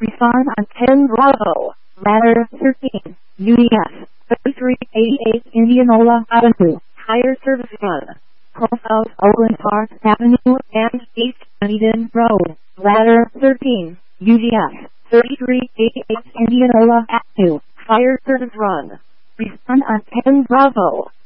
Respond on 10 Bravo, ladder 13, UES, 3388 Indianola Avenue, Fire Service Run. South Oakland Park Avenue and East Dunedin Road, ladder 13, UGS, 3388 Indianola Avenue, Fire Service Run. Respond on 10 Bravo.